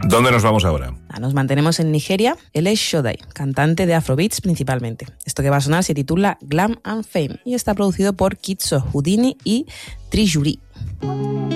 ¿Dónde nos vamos ahora? Nos mantenemos en Nigeria. Él es Shodai, cantante de Afrobeats principalmente. Esto que va a sonar se titula Glam and Fame y está producido por Kitso Houdini y Trijuri.